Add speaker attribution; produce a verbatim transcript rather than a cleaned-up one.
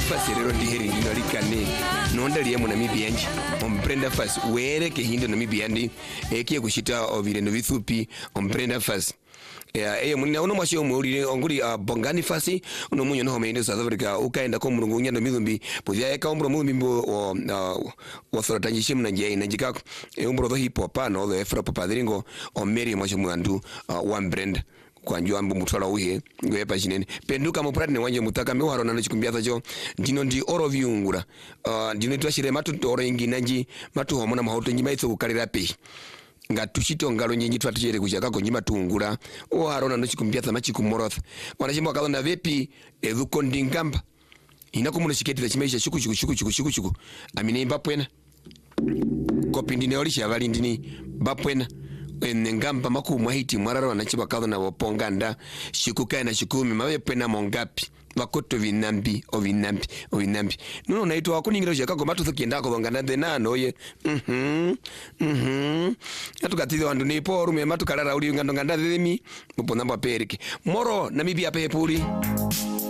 Speaker 1: fasi rero ndi heri ndi alikane nonda liye mu Namibia nji omprenda fasi were ke hindo Namibia ndi ekiye kushita ovire no bithupi omprenda fasi ya eh munina uno mwashe umuri onguri uh, bongani fasi uno munyo no home South Africa ukaenda ko mulungu nyanda mizumbi pozia eka umbro muzumbi mbo uh, wasoratanyishe mnanje najikako e umbro the hip hop no the afro papadringo o meri mwashe mwandu uh, one brand kwa njua mbu mutwala uhe ngwepa chinene penduka mupratine wanje mutaka mewaro nano chikumbiaza cho ndino ndi oro viungura uh, ndino twashire matu oro ingina nji matu homona mahoto njima itso kukalira pe nga tushito ngalo nyenyi twatuchere kuchaka konyi matungura o harona no chikumbiaza machikumorotha wana chimbo kalonda vepi ezuko ndingamba ina kumuno chiketira chimaisha chuku chuku chuku chuku chuku chuku amine mbapwena kopi ndine oli shavali ndini bapwena ngamba makumwa hiti mwararo na chibakazo na woponganda shikuka na shikumi mawe pena mongapi wakoto vinambi o vinambi o vinambi nuno naito wakuningira jaka ko matu kienda ko nganda denano ye mhm mhm atukatize wandu ni poru me matu kalala uli ngando nganda themi mupo namba perike moro Namibia pepuri